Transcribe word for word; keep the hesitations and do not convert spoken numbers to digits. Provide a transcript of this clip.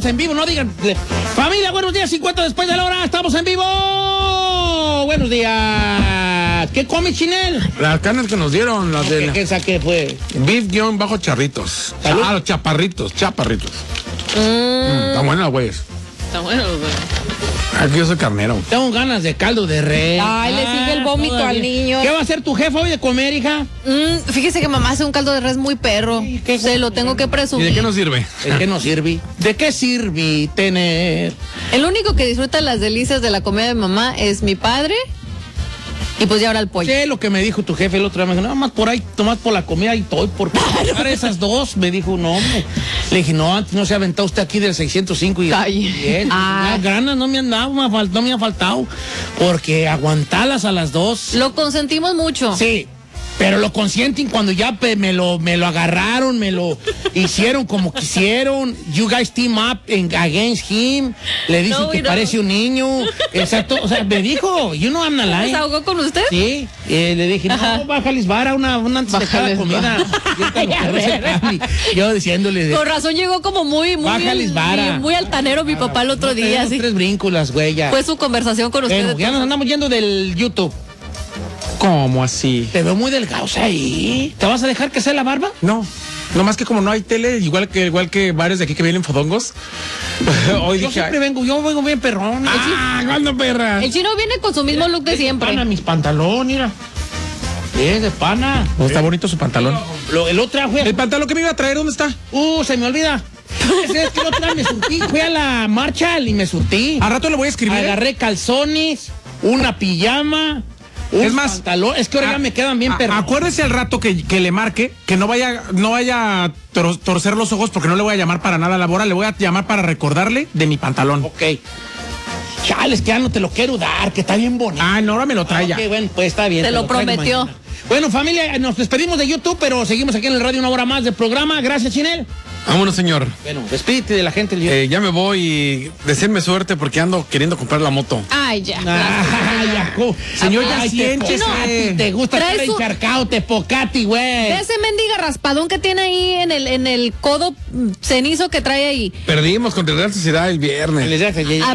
en vivo, no digan. Familia, buenos días, cincuenta después de la hora, estamos en vivo. Buenos días. ¿Qué come, Chinel? Las carnes que nos dieron, las ¿Qué, de qué saqué, fue? beef guión bajo charritos. ¿Salud? Ah, los chaparritos, chaparritos. Mm, Mm, está buena, güeyes. está bueno, güey. Aquí yo soy carnero. Tengo ganas de caldo de res. Ay, le sigue el vómito todavía. al niño. ¿Qué va a hacer tu jefa hoy de comer, hija? Mm, fíjese que mamá hace un caldo de res muy perro. Ay, qué Se lo tengo que ¿Y presumir. de qué nos sirve? ¿De qué nos sirve? ¿De qué sirve tener? El único que disfruta las delicias de la comida de mamá es mi padre. Y pues ya ahora el pollo. Sí, lo que me dijo tu jefe el otro día, me dijo, nada más por ahí, tomás por la comida y estoy por comprar esas dos. Me dijo, no, hombre. Le dije, no, antes no se ha aventado usted aquí del seiscientos cinco y Calle. bien. Ah. Las ganas no me han dado, me ha fal- no me ha faltado, porque aguantarlas a las dos. Lo consentimos mucho. Sí, pero lo consienten cuando ya pe- me lo me lo agarraron, me lo hicieron como quisieron. You guys team up in- against him. Le dicen No, que no. parece un niño. Exacto, o sea, me dijo, you know I'm not ¿Se lying. ahogó con usted? Sí, eh, le dije, Ajá. no, bájales vara, una, una antes de cada Bájales comida. Y ahorita los perros se caen. Y yo diciéndole, de, Con razón llegó como muy, muy, Bájales vara. muy, muy altanero mi papá el otro no día. tenemos Así. tres brincos las güeyas. Fue su conversación con usted. Bueno, ya nos andamos yendo del YouTube. ¿Cómo así? Te veo muy delgado ahí. ¿Te vas a dejar que sea la barba? No. Nomás que como no hay tele, igual que igual que varios de aquí que vienen fodongos. Hoy Yo dije, siempre vengo, yo vengo bien perrón. ¡ah, cuándo, perra! El chino viene con su mismo look de siempre. Pana, mis pantalones, mira. Es de pana. Oh, está bonito su pantalón. Lo- el otro día fui a- ¿El pantalón que me iba a traer, dónde está? Uh, se me olvida. Ese es que el otro día me surtí. Fui a la marcha y me surtí. Al rato le voy a escribir. Agarré calzones, una pijama, un Es más, pantalón. Es que ahora ya a- me quedan bien a- perros. Acuérdese al rato que, que le marque, que no vaya, no vaya a tor- torcer los ojos porque no le voy a llamar para nada a la Bora, le voy a llamar para recordarle de mi pantalón. Ok. Chales, que ya no te lo quiero dar, que está bien bonito. Ah, no, ahora me lo trae ya. Ok, bueno, pues está bien. Te lo traigo prometió. mañana. Bueno, familia, nos despedimos de YouTube, pero seguimos aquí en el radio una hora más del programa. Gracias, Chinel. Vámonos, señor. Bueno, despídete de la gente del YouTube. Eh, ya me voy y deseenme suerte porque ando queriendo comprar la moto. Ay, ya. Ay, ya, co- Señor, ya Ay, siéntese. Tepocati, te gusta Trae estar su- encharcado, Tepocati, güey. De ese mendiga raspadón que tiene ahí en el, en el codo mm, cenizo que trae ahí. Perdimos contra Real Sociedad el viernes. Les dejo-